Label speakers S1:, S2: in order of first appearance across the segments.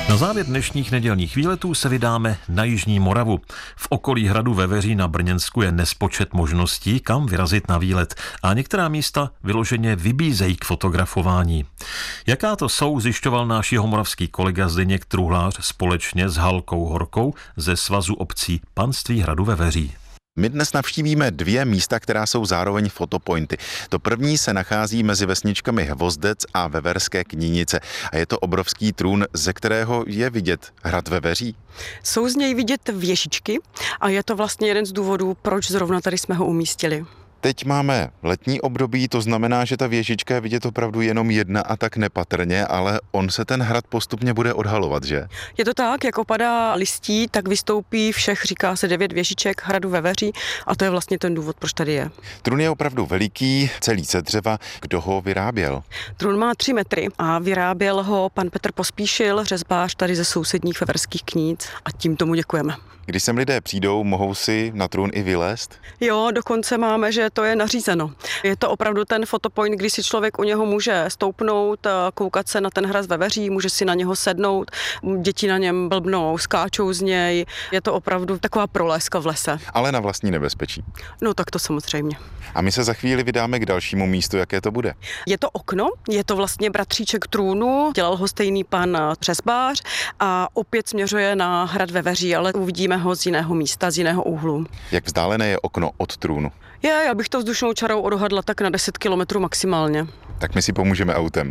S1: Na závěr dnešních nedělních výletů se vydáme na jižní Moravu. V okolí hradu Veveří na Brněnsku je nespočet možností, kam vyrazit na výlet a některá místa vyloženě vybízejí k fotografování. Jaká to jsou, zjišťoval náš jihomoravský kolega Zdeněk Truhlář společně s Halkou Horkou ze Svazu obcí Panství hradu Veveří.
S2: My dnes navštívíme dvě místa, která jsou zároveň fotopointy. To první se nachází mezi vesničkami Hvozdec a Veverské Knínice a je to obrovský trůn, ze kterého je vidět hrad Veveří.
S3: Jsou z něj vidět věžičky a je to vlastně jeden z důvodů, proč zrovna tady jsme ho umístili.
S2: Teď máme letní období, to znamená, že ta věžička je vidět opravdu jenom jedna a tak nepatrně, ale on se ten hrad postupně bude odhalovat, že?
S3: Je to tak, jak opadá listí, tak vystoupí všech, říká se 9 věžiček hradu Veveří a to je vlastně ten důvod, proč tady je.
S2: Trůn je opravdu veliký, celý ze dřeva. Kdo ho vyráběl?
S3: Trůn má 3 metry a vyráběl ho pan Petr Pospíšil, řezbář tady ze sousedních Veverských Kníc a tím tomu děkujeme.
S2: Když sem lidé přijdou, mohou si na trůn i vylézt?
S3: Jo, dokonce máme, že to je nařízeno. Je to opravdu ten fotopoint, kdy si člověk u něho může stoupnout, koukat se na ten hrad Veveří, může si na něho sednout, děti na něm blbnou, skáčou z něj. Je to opravdu taková prolézka v lese.
S2: Ale na vlastní nebezpečí.
S3: No tak to samozřejmě.
S2: A my se za chvíli vydáme k dalšímu místu, jaké to bude.
S3: Je to okno, je to vlastně bratříček trůnu, dělal ho stejný pan řezbář a opět směřuje na hrad Veveří, ale uvidíme ho z jiného místa, z jiného úhlu.
S2: Jak vzdálené je okno od trůnu?
S3: Já bych to vzdušnou čarou odhadla tak na 10 kilometrů maximálně.
S2: Tak my si pomůžeme autem.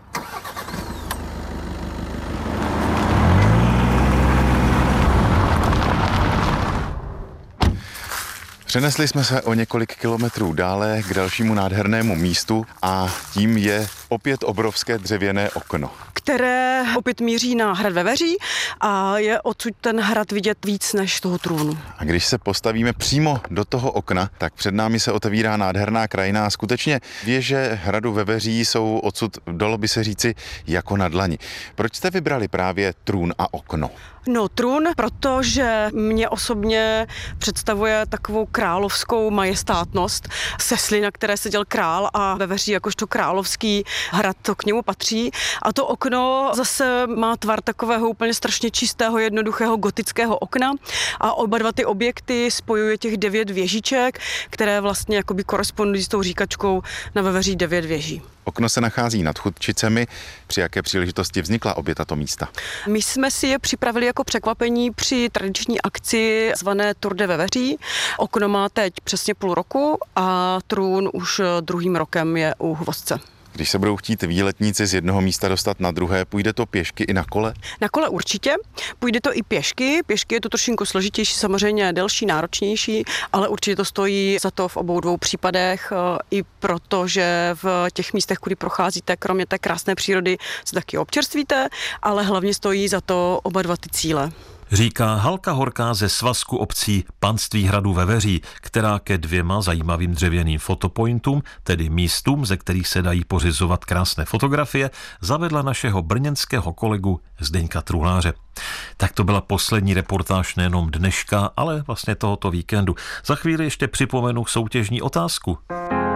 S2: Přenesli jsme se o několik kilometrů dále k dalšímu nádhernému místu a tím je opět obrovské dřevěné okno,
S3: které opět míří na hrad Veveří a je odsud ten hrad vidět víc než toho trůnu.
S2: A když se postavíme přímo do toho okna, tak před námi se otevírá nádherná krajina a skutečně věže hradu Veveří jsou odsud, dalo by se říci, jako na dlani. Proč jste vybrali právě trůn a okno?
S3: No trůn, protože mě osobně představuje takovou královskou majestátnost, sesly, na které seděl král a Veveří jakožto královský hrad to k němu patří. A to okno zase má tvar takového úplně strašně čistého, jednoduchého gotického okna a oba dva ty objekty spojuje těch 9 věžiček, které vlastně jakoby korespondují s tou říkačkou na Veveří 9 věží.
S2: Okno se nachází nad Chudčicemi. Při jaké příležitosti vznikla obě tato místa?
S3: My jsme si je připravili jako překvapení při tradiční akci zvané Tour de Veveří. Okno má teď přesně půl roku a trůn už druhým rokem je u Hvozdce.
S2: Když se budou chtít výletníci z jednoho místa dostat na druhé, půjde to pěšky i na kole?
S3: Na kole určitě, půjde to i pěšky. Pěšky je to trošinku složitější, samozřejmě delší, náročnější, ale určitě to stojí za to v obou dvou případech, i protože v těch místech, kudy procházíte, kromě té krásné přírody, se taky občerstvíte, ale hlavně stojí za to oba dva ty cíle.
S1: Říká Halka Horká ze Svazku obcí Panství hradu Veveří, která ke 2 zajímavým dřevěným fotopointům, tedy místům, ze kterých se dají pořizovat krásné fotografie, zavedla našeho brněnského kolegu Zdeňka Truhláře. Tak to byla poslední reportáž nejenom dneška, ale vlastně tohoto víkendu. Za chvíli ještě připomenu soutěžní otázku.